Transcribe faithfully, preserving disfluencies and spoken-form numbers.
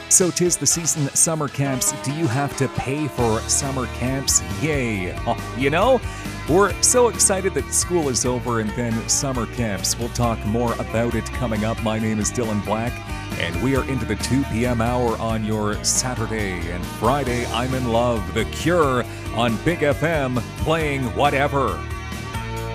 So 'tis the season, summer camps. Do you have to pay for summer camps? Yay! Oh, you know, we're so excited that school is over and then summer camps. We'll talk more about it coming up. My name is Dylan Black, and we are into the two p.m. hour on your Saturday and Friday. I'm in Love, The Cure on Big F M, playing whatever.